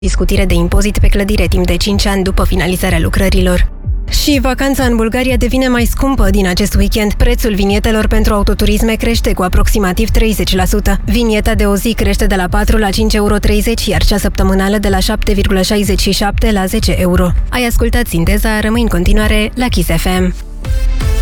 Discutire de impozit pe clădire timp de 5 ani după finalizarea lucrărilor. Și vacanța în Bulgaria devine mai scumpă din acest weekend. Prețul vinietelor pentru autoturisme crește cu aproximativ 30%. Vinieta de o zi crește de la 4 la 5,30 euro, iar cea săptămânală de la 7,67 la 10 euro. Ai ascultat Sinteza, rămâi în continuare la Kiss FM.